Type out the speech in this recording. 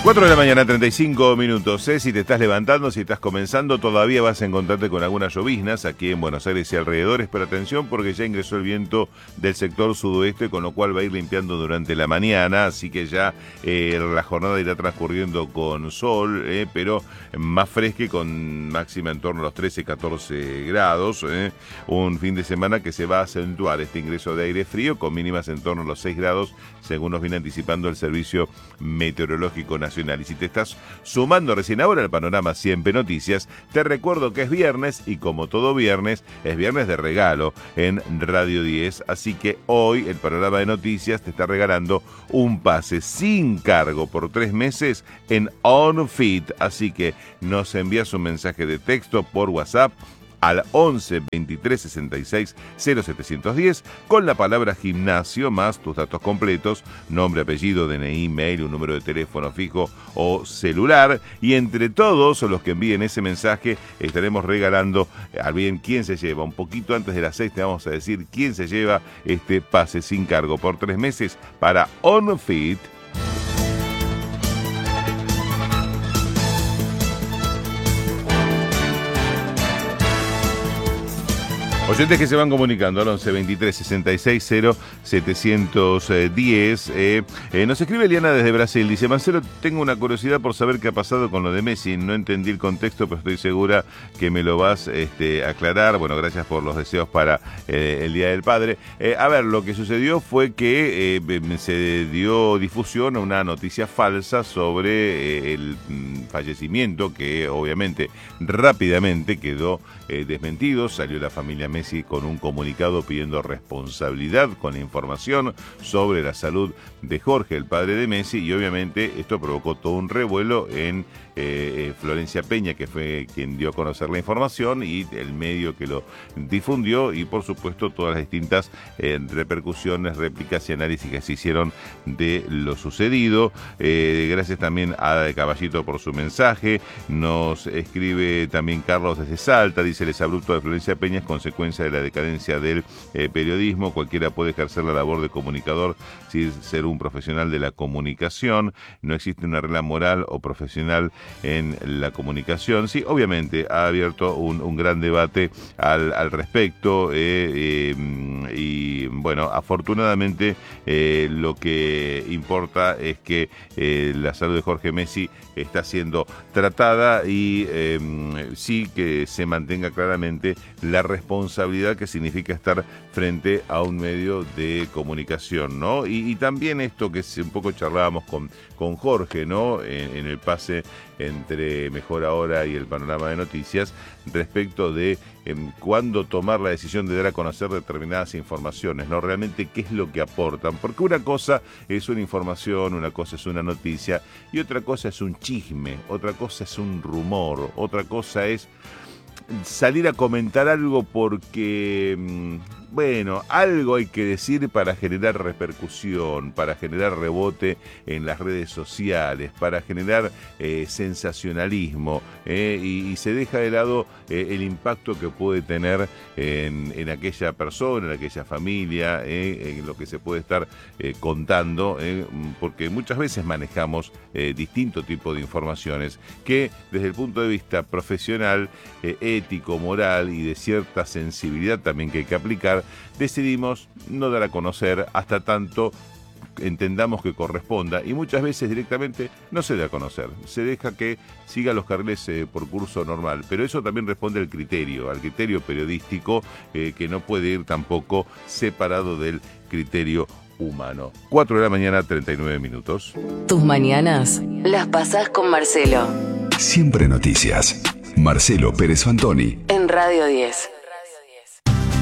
4 de la mañana, 35 minutos. Si te estás levantando, si estás comenzando, todavía vas a encontrarte con algunas lloviznas aquí en Buenos Aires y alrededores, pero atención porque ya ingresó el viento del sector sudoeste, con lo cual va a ir limpiando durante la mañana, así que ya la jornada irá transcurriendo con sol, pero más fresca, con máxima en torno a los 13, 14 grados. Un fin de semana que se va a acentuar este ingreso de aire frío, con mínimas en torno a los 6 grados, según nos viene anticipando el Servicio Meteorológico Nacional. Y si te estás sumando recién ahora al panorama Siempre Noticias, te recuerdo que es viernes y como todo viernes, es viernes de regalo en Radio 10. Así que hoy el panorama de noticias te está regalando un pase sin cargo por 3 meses en OnFit. Así que nos envías un mensaje de texto por WhatsApp al 11 23 66 0710 con la palabra gimnasio más tus datos completos, nombre, apellido, DNI, mail, un número de teléfono fijo o celular, y entre todos los que envíen ese mensaje estaremos regalando al bien quién se lleva. Un poquito antes de las 6 te vamos a decir quién se lleva este pase sin cargo por 3 meses para OnFit. Oyentes que se van comunicando al 11 23 66 0 710. Nos escribe Eliana desde Brasil. Dice: Marcelo, tengo una curiosidad por saber qué ha pasado con lo de Messi. No entendí el contexto, pero estoy segura que me lo vas a aclarar. Bueno, gracias por los deseos para el Día del Padre. A ver, lo que sucedió fue que se dio difusión a una noticia falsa sobre el fallecimiento, que obviamente rápidamente quedó desmentido. Salió la familia Messi con un comunicado pidiendo responsabilidad con la información sobre la salud de Jorge, el padre de Messi, y obviamente esto provocó todo un revuelo en Florencia Peña, que fue quien dio a conocer la información, y el medio que lo difundió, y por supuesto todas las distintas repercusiones, réplicas y análisis que se hicieron de lo sucedido. Gracias también a Ada de Caballito por su mensaje. Nos escribe también Carlos desde Salta, dice: el exabrupto de Florencia Peña es consecuencia de la decadencia del periodismo. Cualquiera puede ejercer la labor de comunicador sin ser un profesional de la comunicación. No existe una regla moral o profesional en la comunicación. Sí, obviamente ha abierto un gran debate al respecto, y bueno, afortunadamente lo que importa es que la salud de Jorge Messi está siendo tratada, y sí que se mantenga claramente la responsabilidad que significa estar frente a un medio de comunicación, ¿no? Y también esto que un poco charlábamos con Jorge, ¿no? En el pase entre Mejor Ahora y el panorama de noticias, respecto de cuándo tomar la decisión de dar a conocer determinadas informaciones, ¿no? Realmente qué es lo que aportan, porque una cosa es una información, una cosa es una noticia, y otra cosa es un chisme, otra cosa es un rumor, otra cosa es salir a comentar algo porque, bueno, algo hay que decir para generar repercusión, para generar rebote en las redes sociales, para generar sensacionalismo, y se deja de lado el impacto que puede tener en aquella persona, en aquella familia, en lo que se puede estar contando, porque muchas veces manejamos distinto tipo de informaciones que desde el punto de vista profesional, ético, moral y de cierta sensibilidad también que hay que aplicar, decidimos no dar a conocer hasta tanto entendamos que corresponda, y muchas veces directamente no se da a conocer, se deja que siga los carriles por curso normal, pero eso también responde al criterio periodístico, que no puede ir tampoco separado del criterio humano. 4 de la mañana, 39 minutos. Tus mañanas las pasás con Marcelo. Siempre Noticias. Marcelo Pérez Antoni. En Radio 10.